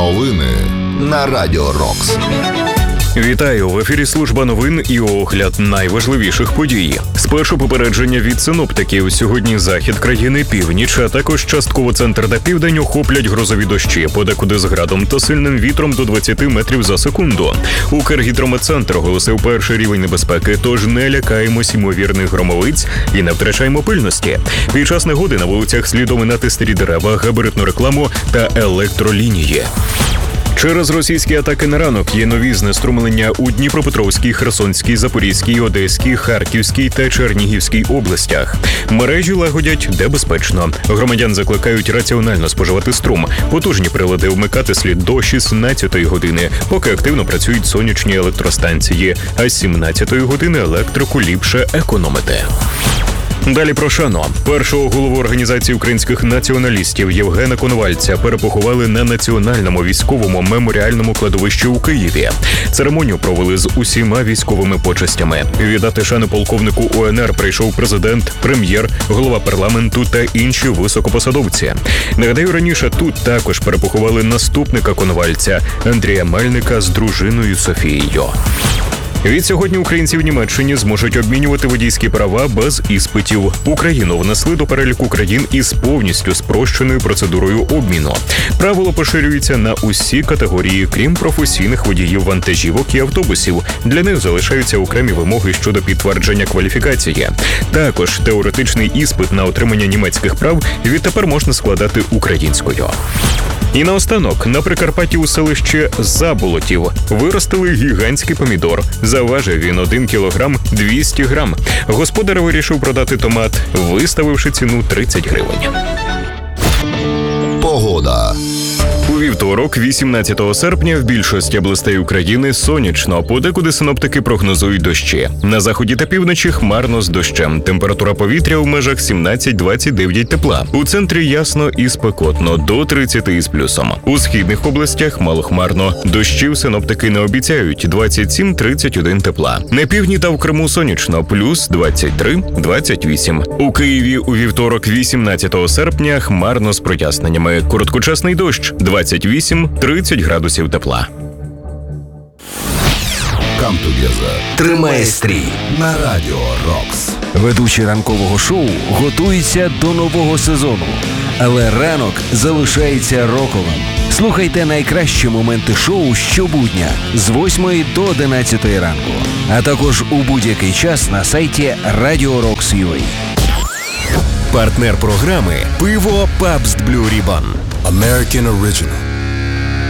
Новини на Радіо Рокс. Вітаю! В ефірі служба новин і огляд найважливіших подій. Спершу попередження від синоптиків. Сьогодні захід країни, північ, а також частково центр та південь охоплять грозові дощі, подекуди з градом та сильним вітром до 20 метрів за секунду. Укргідрометцентр оголосив перший рівень небезпеки, тож не лякаємось ймовірних громовиць і не втрачаємо пильності. Під час негоди на вулицях слід оминати старі дерева, габаритну рекламу та електролінії. Через російські атаки на ранок є нові знеструмлення у Дніпропетровській, Херсонській, Запорізькій, Одеській, Харківській та Чернігівській областях. Мережі лагодять, де безпечно. Громадян закликають раціонально споживати струм. Потужні прилади вмикати слід до 16-ї години, поки активно працюють сонячні електростанції, а з 17-ї години електрику ліпше економити. Далі про шану. Першого голову Організації українських націоналістів Євгена Коновальця перепоховали на Національному військовому меморіальному кладовищі у Києві. Церемонію провели з усіма військовими почестями. Віддати шану полковнику УНР прийшов президент, прем'єр, голова парламенту та інші високопосадовці. Нагадаю, раніше тут також перепоховали наступника Коновальця Андрія Мельника з дружиною Софією. Відсьогодні українці в Німеччині зможуть обмінювати водійські права без іспитів. Україну внесли до переліку країн із повністю спрощеною процедурою обміну. Правило поширюється на усі категорії, крім професійних водіїв вантажівок і автобусів. Для них залишаються окремі вимоги щодо підтвердження кваліфікації. Також теоретичний іспит на отримання німецьких прав відтепер можна складати українською. І наостанок, на Прикарпатті у селищі Заболотів виростили гігантський помідор. Заважив він 1 кілограм 200 грам. Господар вирішив продати томат, виставивши ціну 30 гривень. Погода. У вівторок, 18 серпня, в більшості областей України сонячно, подекуди синоптики прогнозують дощі. На заході та півночі хмарно з дощем. Температура повітря у межах 17-29 тепла. У центрі ясно і спекотно, до 30 із плюсом. У східних областях малохмарно. Дощів синоптики не обіцяють, 27-31 тепла. На півдні та в Криму сонячно, плюс 23-28. У Києві у вівторок, 18 серпня, хмарно з проясненнями. Короткочасний дощ, 28-30 градусів тепла. Come together. Тримає стрій На Радіо Рокс. Ведучий ранкового шоу готується до нового сезону, але ранок залишається роковим. Слухайте найкращі моменти шоу щобудня з 8 до 11 ранку, а також у будь-який час на сайті Radio Rocks.ua. Партнер програми – пиво Pabst Blue Ribbon. American Original.